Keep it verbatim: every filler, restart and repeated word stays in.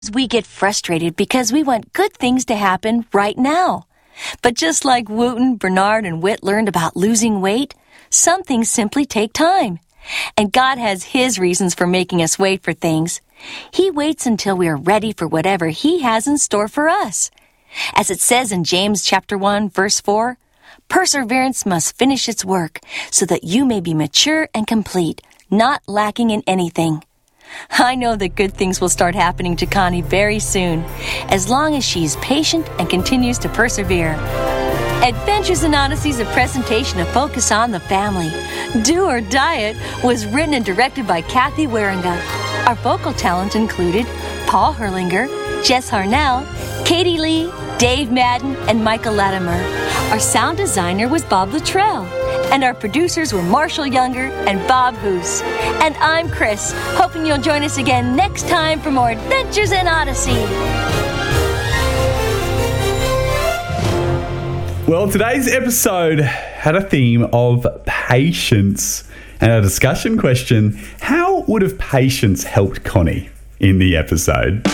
We get frustrated because we want good things to happen right now. But just like Wooten, Bernard, and Whit learned about losing weight, some things simply take time. And God has His reasons for making us wait for things. He waits until we are ready for whatever He has in store for us. As it says in James chapter one, verse four, perseverance must finish its work so that you may be mature and complete, not lacking in anything. I know that good things will start happening to Connie very soon, as long as she is patient and continues to persevere. Adventures in Odyssey is a presentation of Focus on the Family. Do or Die It was written and directed by Kathy Waringa. Our vocal talent included Paul Herlinger, Jess Harnell, Katie Lee, Dave Madden, and Michael Latimer. Our sound designer was Bob Luttrell. And our producers were Marshall Younger and Bob Hoos. And I'm Chris, hoping you'll join us again next time for more Adventures in Odyssey. Well, today's episode had a theme of patience and a discussion question: how would have patience helped Connie in the episode?